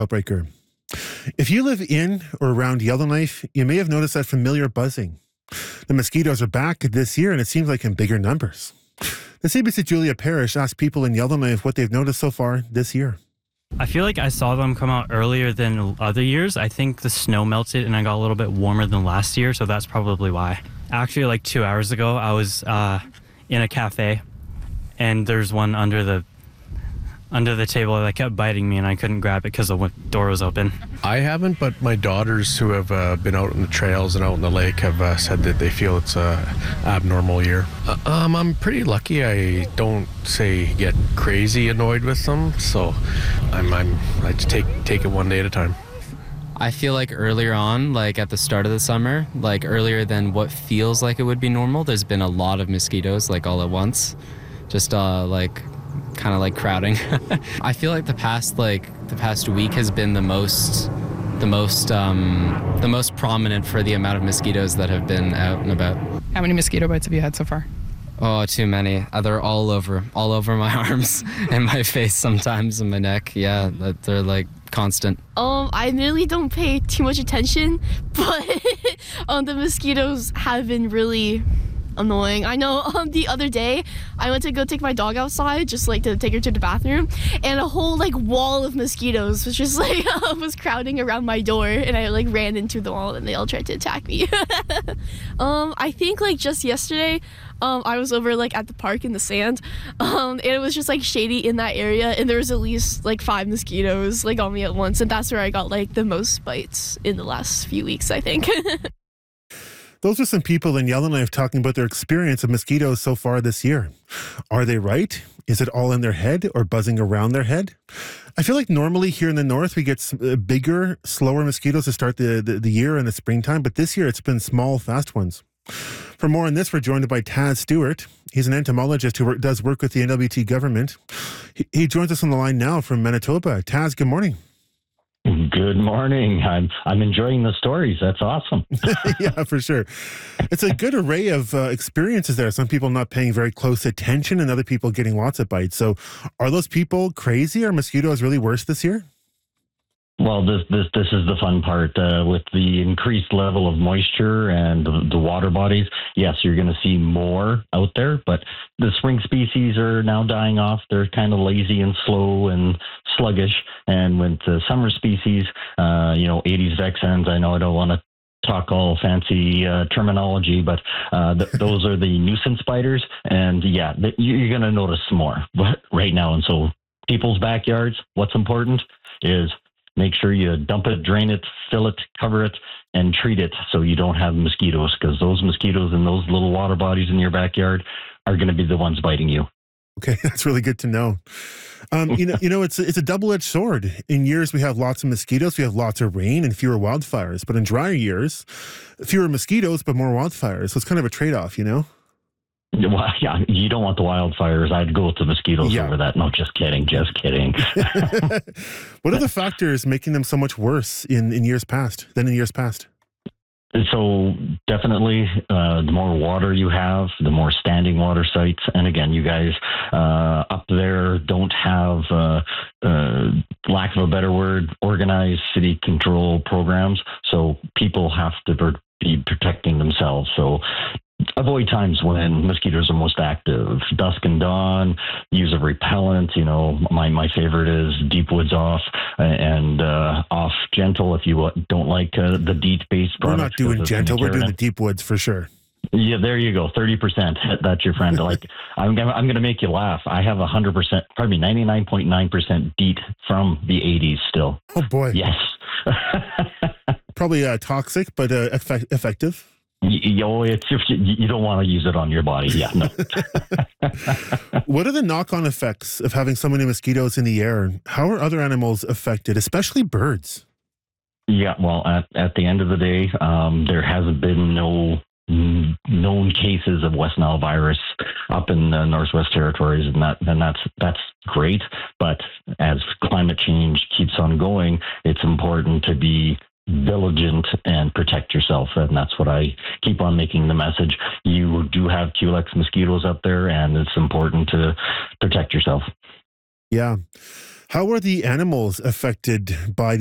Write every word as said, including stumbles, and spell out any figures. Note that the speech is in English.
Outbreaker. If you live in or around Yellowknife, you may have noticed that familiar buzzing. The mosquitoes are back this year, and it seems like in bigger numbers. The C B C Julia Parrish asked people in Yellowknife what they've noticed so far this year. I feel like I saw them come out earlier than other years. I think the snow melted and I got a little bit warmer than last year, so that's probably why. Actually, like two hours ago, I was uh, in a cafe, and there's one under the under the table that kept biting me, and I couldn't grab it because the door was open. I haven't, but my daughters who have uh, been out on the trails and out in the lake have uh, said that they feel it's a abnormal year. Uh, um, I'm pretty lucky. I don't say get crazy annoyed with them, so I'm, I'm I just take take it one day at a time. I feel like earlier on, like at the start of the summer, like earlier than what feels like it would be normal, there's been a lot of mosquitoes, like all at once, just uh, like kind of like crowding. I feel like the past like the past week has been the most the most um, the most prominent for the amount of mosquitoes that have been out and about. How many mosquito bites have you had so far? Oh, too many. Uh, They're all over, all over my arms and my face sometimes and my neck. Yeah, that- they're like constant. Um, I really don't pay too much attention, but um, the mosquitoes have been really annoying. I know um, the other day I went to go take my dog outside, just like to take her to the bathroom, and a whole like wall of mosquitoes was just like was crowding around my door, and I like ran into the wall and they all tried to attack me. um, I think like just yesterday, um, I was over like at the park in the sand, um, and it was just like shady in that area, and there was at least like five mosquitoes like on me at once, and that's where I got like the most bites in the last few weeks, I think. Those are some people in Yellowknife talking about their experience of mosquitoes so far this year. Are they right? Is it all in their head or buzzing around their head? I feel like normally here in the north, we get some, uh, bigger, slower mosquitoes to start the, the, the year in the springtime, but this year it's been small, fast ones. For more on this, we're joined by Taz Stewart. He's an entomologist who work, does work with the N W T government. He, he joins us on the line now from Manitoba. Taz, good morning. Good morning. I'm I'm enjoying the stories. That's awesome. Yeah, for sure. It's a good array of uh, experiences there. Some people not paying very close attention and other people getting lots of bites. So are those people crazy? Are mosquitoes really worse this year? Well, this this this is the fun part. Uh, with the increased level of moisture and the, the water bodies, yes, you're going to see more out there, but the spring species are now dying off. They're kind of lazy and slow and sluggish. And with the summer species, uh, you know, Aedes vexans, I know I don't want to talk all fancy uh, terminology, but uh, th- those are the nuisance spiders. And yeah, th- you're going to notice more right now. And so people's backyards, what's important is make sure you dump it, drain it, fill it, cover it, and treat it so you don't have mosquitoes, because those mosquitoes in those little water bodies in your backyard are going to be the ones biting you. Okay, that's really good to know. Um, you know, you know, it's it's a double-edged sword. In years, we have lots of mosquitoes, we have lots of rain and fewer wildfires. But in drier years, fewer mosquitoes but more wildfires. So it's kind of a trade-off, you know? Well, yeah, you don't want the wildfires. I'd go with the mosquitoes Yeah. over that. No, just kidding, just kidding. What are the factors making them so much worse in, in years past than in years past? So definitely, uh, the more water you have, the more standing water sites. And again, you guys uh, up there don't have, uh, uh, lack of a better word, organized city control programs. So people have to be protecting themselves. So avoid times when mosquitoes are most active. Dusk and dawn, use a repellent. You know, my, my favorite is Deep Woods Off and uh, Off Gentle if you don't like uh, the DEET-based We're products. not doing gentle, we're doing the Deep Woods for sure. Yeah, there you go. thirty percent. That's your friend. Like, I'm gonna, I'm going to make you laugh. I have one hundred percent, pardon me, ninety-nine point nine percent DEET from the eighties still. Oh, boy. Yes. Probably uh, toxic, but uh, effect- effective. You, oh, it's just, you don't want to use it on your body. Yeah, no. What are the knock-on effects of having so many mosquitoes in the air? How are other animals affected, especially birds? Yeah, well, at, at the end of the day, um, there hasn't been no mm, known cases of West Nile virus up in the Northwest Territories, and that and that's that's great. But as climate change keeps on going, it's important to be diligent and protect yourself, and that's what I keep on making the message. You do have Culex mosquitoes up there, and it's important to protect yourself. Yeah. How are the animals affected by